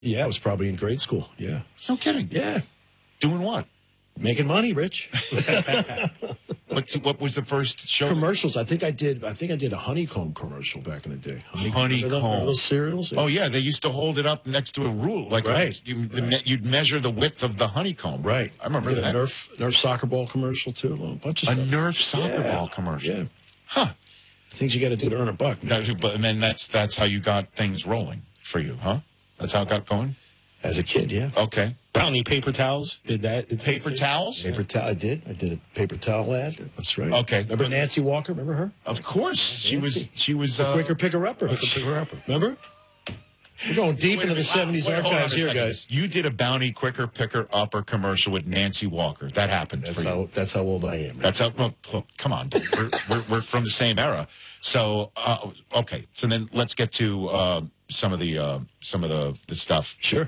Yeah, I was probably in grade school. Yeah. No kidding. Yeah. Doing what? Making money, Rich. What was the first show? Commercials. I think I did a honeycomb commercial back in the day. Honeycomb. Those cereals. Oh yeah, they used to hold it up next to a rule, like right. You'd measure the width of the honeycomb. Right. I remember did that. A Nerf soccer ball commercial too. A bunch of a stuff. Nerf soccer ball commercial. Yeah. Huh. Things you got to do to earn a buck. And then that's how you got things rolling for you, huh? That's how it got going? As a kid, yeah. Okay. Brownie paper towels. Did that? Paper towels? Paper towel. I did a paper towel ad. That's right. Okay. Remember Nancy Walker? Remember her? Of course. She was the quicker picker-upper. Remember? We're going deep into the 70s archives here, guys. You did a Bounty Quicker Picker Upper commercial with Nancy Walker. That happened for you. That's how old I am. Right? That's how. Well, come on, we're from the same era. So okay. So then let's get to some of the stuff. Sure.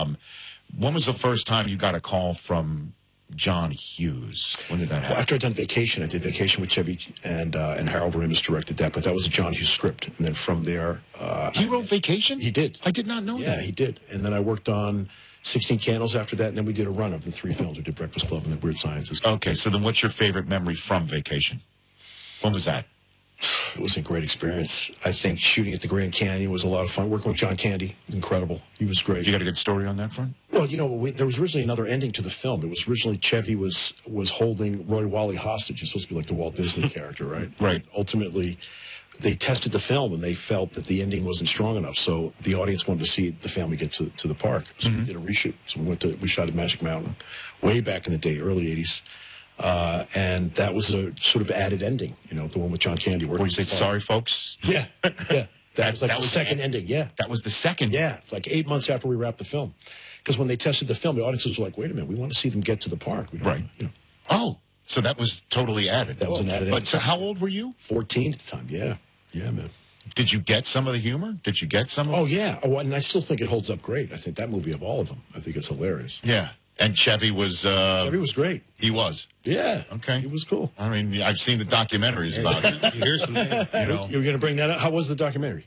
When was the first time you got a call from John Hughes? When did that happen? Well, after I'd done Vacation, I did Vacation with Chevy and Harold Ramis directed that, but that was a John Hughes script. And then from there... he wrote Vacation? He did. I did not know that. Yeah, he did. And then I worked on 16 Candles after that, and then we did a run of the 3 films. We did Breakfast Club and The Weird Sciences. Okay, so then what's your favorite memory from Vacation? When was that? It was a great experience. I think shooting at the Grand Canyon was a lot of fun. Working with John Candy, incredible. He was great. You got a good story on that front? Well, there was originally another ending to the film. It was originally Chevy was holding Roy Wally hostage. He's supposed to be like the Walt Disney character, right? Right. Ultimately, they tested the film, and they felt that the ending wasn't strong enough. So the audience wanted to see the family get to the park. So we did a reshoot. So we shot at Magic Mountain way back in the day, early 80s. And that was a sort of added ending, the one with John Candy. Where you say, sorry, folks? Yeah, yeah. That was like the second ending, yeah. That was the second? Yeah, like 8 months after we wrapped the film. Because when they tested the film, the audiences were like, wait a minute, we want to see them get to the park. Right. Oh, so that was totally added. That was an added ending. But so how old were you? 14 at the time, yeah. Yeah, man. Did you get some of the humor? Did you get some of it? Oh, yeah. Oh, and I still think it holds up great. I think that movie of all of them, I think it's hilarious. Yeah. And Chevy was... Chevy was great. He was? Yeah. Okay. He was cool. I mean, I've seen the documentaries about it. You hear some things, You were going to bring that up? How was the documentary?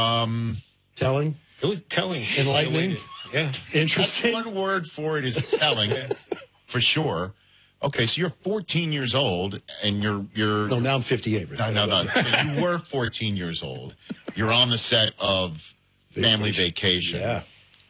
Telling? It was telling. Enlightening? Yeah. Interesting? One word for it is telling, for sure. Okay, so you're 14 years old, and you're... No, now I'm 58. No. So you were 14 years old. You're on the set of Family Vacation. Yeah.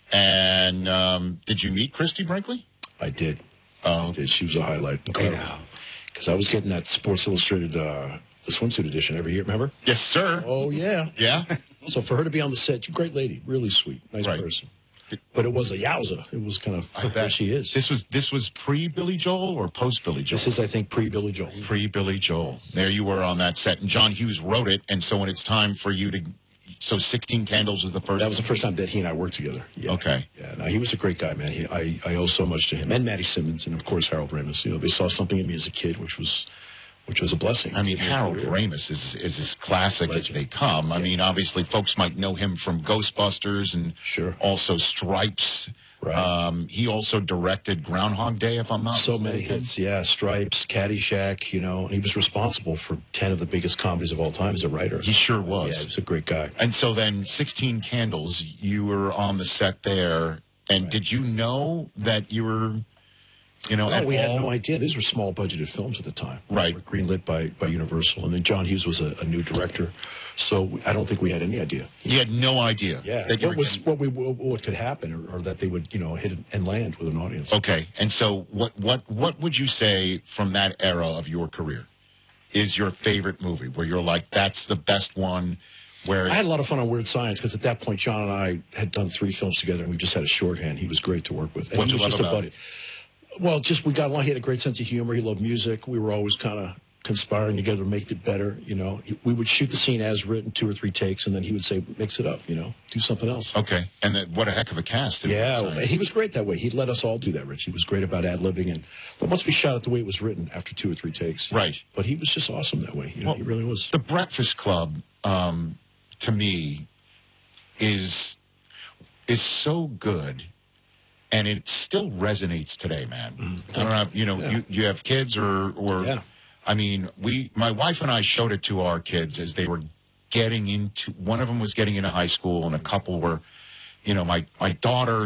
And did you meet Christy Brinkley? I did. Oh. I did. She was a highlight. Incredible. Because I was getting that Sports Illustrated the swimsuit edition every year, remember? Yes, sir. Oh, yeah. Yeah? So for her to be on the set, great lady, really sweet, nice person. But it was a yowza. It was kind of where she is. This was pre-Billy Joel or post-Billy Joel? This is, I think, pre-Billy Joel. Pre-Billy Joel. There you were on that set, and John Hughes wrote it, and so when it's time for you to... So 16 Candles was the first... That was the first time that he and I worked together. Yeah. Okay. Yeah, no, he was a great guy, man. I owe so much to him. And Matty Simmons, and of course Harold Ramis. They saw something in me as a kid, which was a blessing. I mean, Harold Ramis is as classic as they come. I mean, obviously, folks might know him from Ghostbusters and also Stripes. Right. He also directed Groundhog Day, if I'm not mistaken. So many hits, yeah. Stripes, Caddyshack, and he was responsible for 10 of the biggest comedies of all time as a writer. He sure was. Yeah, he was a great guy. And so then 16 Candles, you were on the set there, and did you know that you were... No, we had no idea. These were small budgeted films at the time. Right. They were greenlit by Universal. And then John Hughes was a new director. So I don't think we had any idea. You had no idea. Yeah. What could happen or that they would, hit and land with an audience. Okay. And so what would you say from that era of your career is your favorite movie where you're like, that's the best one? Where I had a lot of fun on Weird Science because at that point, John and I had done 3 films together and we just had a shorthand. He was great to work with. And What'd he you was love just about a buddy. Well, we got along. He had a great sense of humor. He loved music. We were always kind of conspiring together to make it better. We would shoot the scene as written, 2 or 3 takes, and then he would say, mix it up, do something else. Okay. And what a heck of a cast. Yeah, he was great that way. He'd let us all do that, Rich. He was great about ad-libbing. But once we shot it the way it was written after 2 or 3 takes. Right. But he was just awesome that way. He really was. The Breakfast Club, to me, is so good. And it still resonates today, man. I don't know, you have kids or I mean, my wife and I showed it to our kids as they were getting into, one of them was getting into high school and a couple were, my daughter